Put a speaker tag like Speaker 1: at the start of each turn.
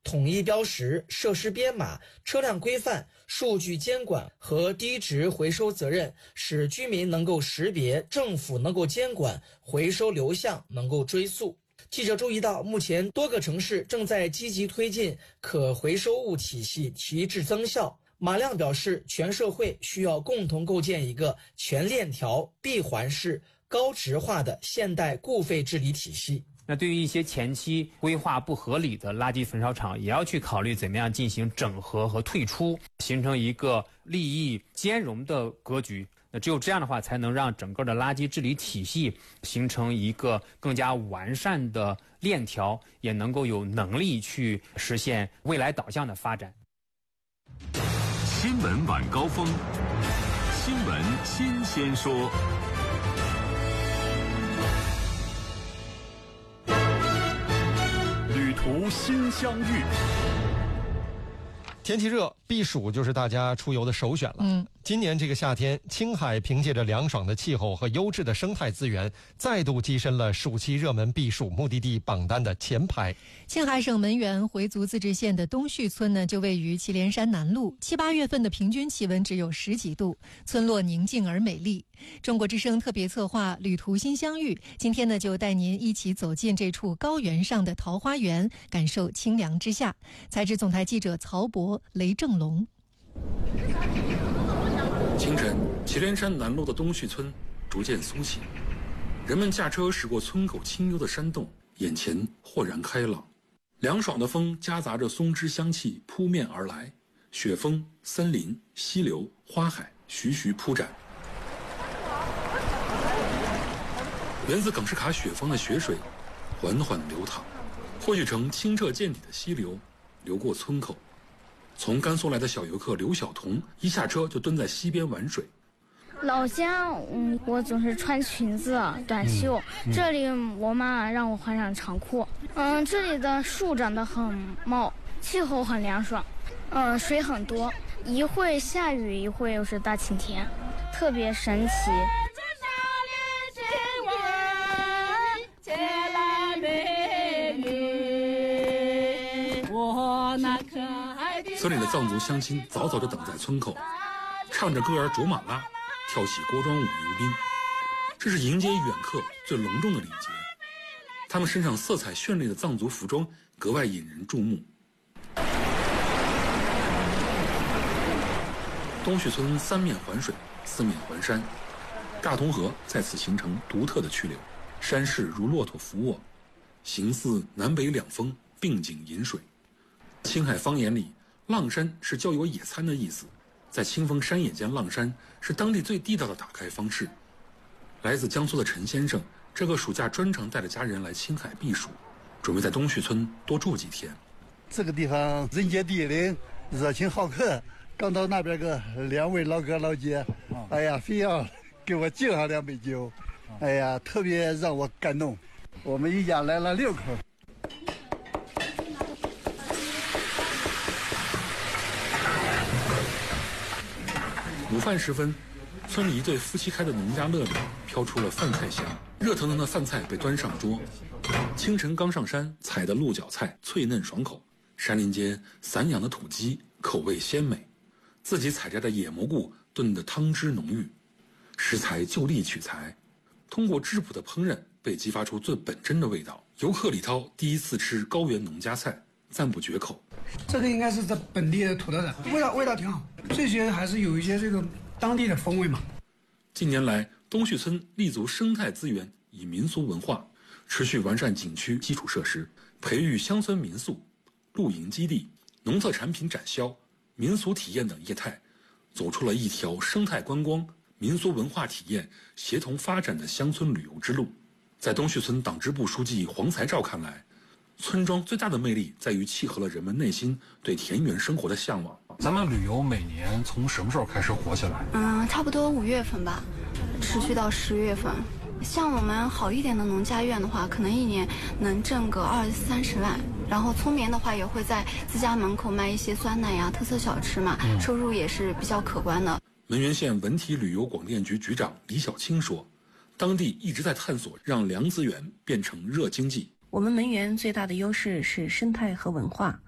Speaker 1: 统一标识、设施编码、车辆规范、数据监管和低值回收责任，使居民能够识别，政府能够监管，回收流向能够追溯。记者注意到，目前多个城市正在积极推进可回收物体系提质增效。马亮表示，全社会需要共同构建一个全链条、闭环式、高质化的现代固废治理体系。
Speaker 2: 那对于一些前期规划不合理的垃圾焚烧厂，也要去考虑怎么样进行整合和退出，形成一个利益兼容的格局。那只有这样的话，才能让整个的垃圾治理体系形成一个更加完善的链条，也能够有能力去实现未来导向的发展。
Speaker 3: 新闻晚高峰，新闻新鲜说。旅途新相遇。
Speaker 4: 天气热，避暑就是大家出游的首选了。今年这个夏天，青海凭借着凉爽的气候和优质的生态资源，再度跻身了暑期热门避暑目的地榜单的前排。
Speaker 5: 青海省门源回族自治县的东序村呢，就位于祁连山南麓，7、8月份的平均气温只有10几度，村落宁静而美丽。中国之声特别策划旅途新相遇，今天呢就带您一起走进这处高原上的桃花源，感受清凉之下。采制总台记者曹博、雷正龙。
Speaker 6: 清晨，祁连山南麓的东序村逐渐苏醒，人们驾车驶过村口清幽的山洞，眼前豁然开朗。凉爽的风夹杂着松枝香气扑面而来，雪峰、森林、溪流、花海徐徐铺展。源自耿士卡雪峰的雪水缓缓流淌，汇聚成清澈见底的溪流，流过村口。从甘肃来的小游客刘晓彤一下车就蹲在溪边玩水。
Speaker 7: 老家，我总是穿裙子、短袖。这里我妈让我换上长裤。这里的树长得很茂，气候很凉爽。水很多，一会下雨，一会又是大晴天，特别神奇。
Speaker 6: 村里的藏族乡亲早早就等在村口，唱着歌儿卓玛拉，跳起锅庄舞迎宾。这是迎接远客最隆重的礼节。他们身上色彩绚丽的藏族服装格外引人注目。东序村3面环水，4面环山，大同河在此形成独特的曲流，山势如骆驼伏卧，形似南北两峰并景饮水。青海方言里，浪山是郊游野餐的意思，在清风山野间浪山是当地最地道的打开方式。来自江苏的陈先生，这个暑假专程带着家人来青海避暑，准备在东序村多住几天。
Speaker 8: 这个地方人杰地灵，热情好客。刚到那边个2位老哥老姐，哎呀，非要给我敬上2杯酒，哎呀，特别让我感动。我们一家来了6口。
Speaker 6: 午饭时分，村里一对夫妻开的农家乐里飘出了饭菜香，热腾腾的饭菜被端上桌。清晨刚上山采的鹿角菜脆嫩爽口，山林间散养的土鸡口味鲜美，自己采摘的野蘑菇炖的汤汁浓郁。食材就地取材，通过质朴的烹饪被激发出最本真的味道。游客李涛第一次吃高原农家菜，赞不绝口。
Speaker 9: 这个应该是在本地的土特产，味道挺好，这些还是有一些这个当地的风味嘛。
Speaker 6: 近年来，东序村立足生态资源与民俗文化，持续完善景区基础设施，培育乡村民宿、露营基地、农特产品展销、民俗体验等业态，走出了一条生态观光、民俗文化体验协同发展的乡村旅游之路。在东序村党支部书记黄才照看来，村庄最大的魅力在于契合了人们内心对田园生活的向往。
Speaker 10: 咱们旅游每年从什么时候开始火起来？
Speaker 11: 差不多5月份吧，持续到10月份。像我们好一点的农家院的话，可能一年能挣个20-30万。然后村民的话也会在自家门口卖一些酸奶呀、特色小吃嘛，收入也是比较可观的。
Speaker 6: 门源县文体旅游广电局局长李小青说，当地一直在探索让凉资源变成热经济。
Speaker 12: 我们门源最大的优势是生态和文化，